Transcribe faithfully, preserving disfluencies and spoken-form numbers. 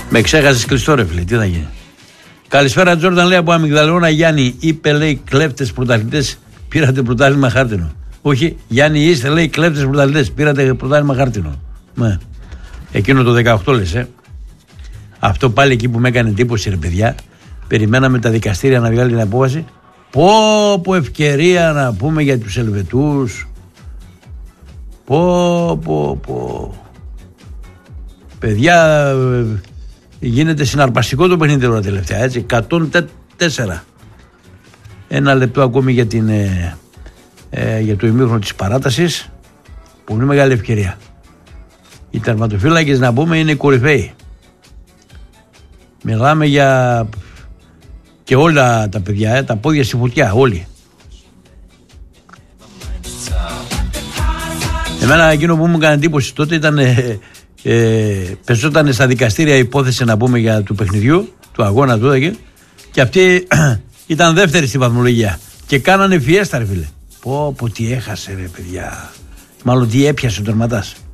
Με ξέχασες κλειστό ρε φίλε, τι θα γίνει. Καλησπέρα Τζόρνταν, λέει από Αμυγδαλαιώνα. Γιάννη, είπε λέει κλέφτες πρωταθλητές, πήρατε πρωτάθλημα χάρτινο. Όχι, Γιάννη, είστε λέει κλέφτες πρωταθλητές, πήρατε πρωτάθλημα χάρτινο. Ναι. Εκείνο το δεκαοκτώ λες, ε. Αυτό πάλι εκεί που με έκανε εντύπωση ρε παιδιά. Περιμέναμε τα δικαστήρια να βγάλει την απόφαση. Πω πω ευκαιρία να πούμε για τους Ελβετούς. Πω πω πω. Παιδιά, γίνεται συναρπαστικό το παιχνίδι τώρα τελευταία, έτσι. εκατόν τέσσερα. Ένα λεπτό ακόμη για, την, ε, ε, για το ημίχρονο της παράτασης. Πολύ μεγάλη ευκαιρία. Οι τερματοφύλακες να πούμε είναι κορυφαίοι. Μιλάμε για και όλα τα παιδιά, ε, τα πόδια στη φωτιά, όλοι. Εμένα εκείνο που μου έκανε εντύπωση τότε ήταν ε, ε, πεζόταν στα δικαστήρια η υπόθεση να πούμε για του παιχνιδιού, του αγώνα του και, και αυτή ήταν δεύτερη στη βαθμολογία και κάνανε φιέστα ρε φίλε. Πω πω τι έχασε ρε παιδιά. Μάλλον τι έπιασε ο τερματάς.